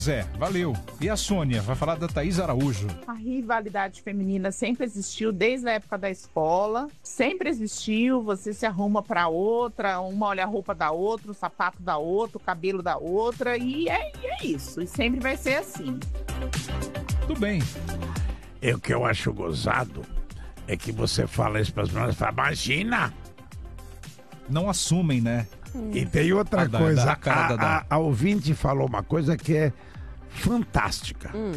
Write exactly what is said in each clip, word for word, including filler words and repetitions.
Zé, valeu. E a Sônia, vai falar da Thaís Araújo. A rivalidade feminina sempre existiu desde a época da escola, sempre existiu, você se arruma pra outra, uma olha a roupa da outra, o sapato da outra, o cabelo da outra, e é, e é isso, e sempre vai ser assim. Tudo bem. E o que eu acho gozado é que você fala isso para as mulheres, fala, imagina! Não assumem, né? E tem outra Ah, dá, coisa, dá a cara, a, dá. a, a ouvinte falou uma coisa que é fantástica. Hum.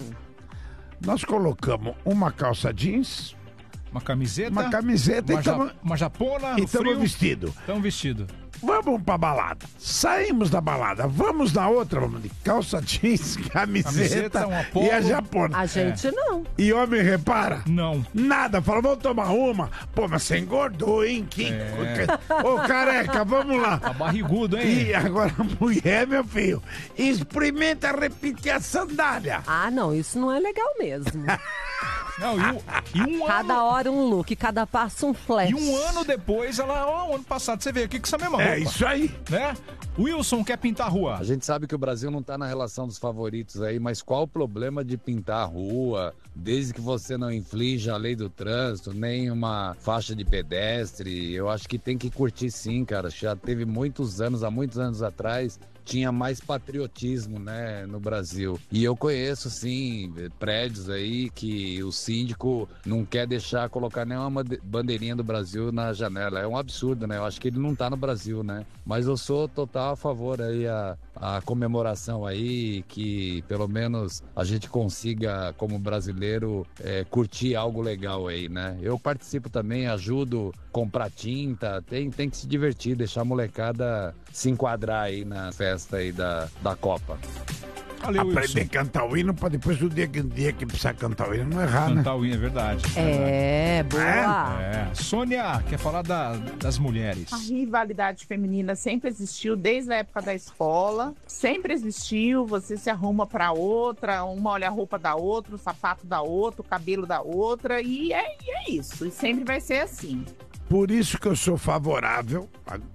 Nós colocamos uma calça jeans, Uma camiseta. uma camiseta uma, e estamos ja, uma japona no frio. vestidos. Tão vestido. Vamos pra balada. Saímos da balada, vamos na outra, vamos de calça jeans, camiseta, Camiseta, um apolo. e a japona. A gente não. E homem repara? Não. Nada, fala, vamos tomar uma. Pô, mas você engordou, hein? Que... É. Ô, careca, vamos lá. Tá barrigudo, hein? E agora a mulher, meu filho, experimenta repetir a sandália. Ah, não, isso não é legal mesmo. Não, e, um- e um Cada ano... hora um look, cada passo um flash. E um ano depois, ela, ó, ano passado, você veio aqui com essa mesma roupa. É isso aí. Né? Wilson quer pintar a rua. A gente sabe que o Brasil não tá na relação dos favoritos aí, mas qual o problema de pintar a rua, desde que você não inflinja a lei do trânsito, nem uma faixa de pedestre? Eu acho que tem que curtir sim, cara. Já teve muitos anos, há muitos anos atrás, tinha mais patriotismo, né, no Brasil. E eu conheço, sim, prédios aí que o síndico não quer deixar colocar nenhuma bandeirinha do Brasil na janela. É um absurdo, né? Eu acho que ele não tá no Brasil, né? Mas eu sou total a favor aí a, a comemoração aí, que pelo menos a gente consiga, como brasileiro, é, curtir algo legal aí, né? Eu participo também, ajudo comprar tinta, tem, tem que se divertir, deixar a molecada se enquadrar aí na festa aí da, da Copa. Valeu, Aprender a Wilson. cantar o hino pra depois do dia que, dia que precisar cantar o hino não errar, né? Cantar o hino, é verdade. É, boa. É. Sônia, quer falar da- das mulheres. A rivalidade feminina sempre existiu desde a época da escola, sempre existiu, você se arruma pra outra, uma olha a roupa da outra, o sapato da outra, o cabelo da outra, e é, e é isso, e sempre vai ser assim. Por isso que eu sou favorável,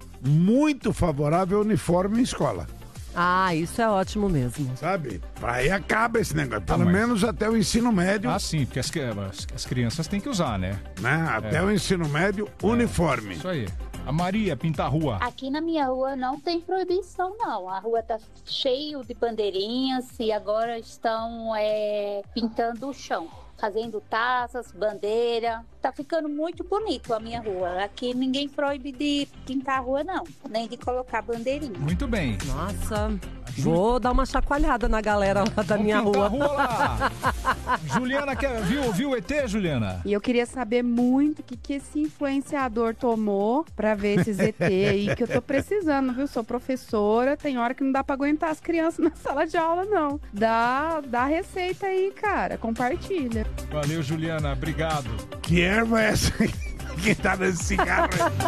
muito favorável ao uniforme em escola, Ah, isso é ótimo mesmo. sabe? Aí acaba esse negócio, pelo Ah, mas- menos até o ensino médio, Ah, sim, porque as, as, as crianças têm que usar, né? né? Até É. o ensino médio, uniforme. Isso aí. A Maria, pintar a rua. Aqui na minha rua não tem proibição, não. A rua tá cheio de bandeirinhas e agora estão é, pintando o chão, fazendo taças, bandeira. Tá ficando muito bonito a minha rua. Aqui ninguém proíbe de pintar a rua, não, nem de colocar bandeirinha. Muito bem. Nossa, vou dar uma chacoalhada na galera lá da Vamos minha pintar rua. a rua lá. Juliana, quer, viu, viu o E T, Juliana? E eu queria saber muito o que, que esse influenciador tomou pra ver esses E T aí, que eu tô precisando, viu? Sou professora, tem hora que não dá pra aguentar as crianças na sala de aula, não. Dá, dá receita aí, cara, compartilha. Valeu, Juliana. Obrigado. Que erva é essa que tá nesse cigarro aí?